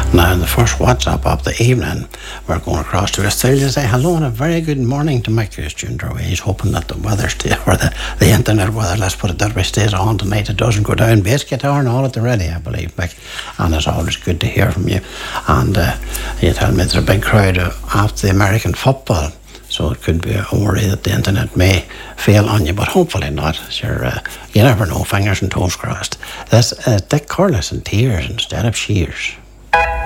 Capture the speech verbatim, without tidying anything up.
Now, in the first WhatsApp of the evening, we're going across to Australia to say hello and a very good morning to Mike Christian Derway. He's hoping that the weather stay, or the, the internet weather, let's put it that way, stays on tonight. It doesn't go down. Bass guitar and all at the ready, I believe, Mike. And it's always good to hear from you. And uh, you tell me there's a big crowd after the American football. So it could be a worry that the internet may fail on you, but hopefully not. Sure, uh, you never know, fingers and toes crossed. That's uh, Dick Corliss in Tears instead of Shears.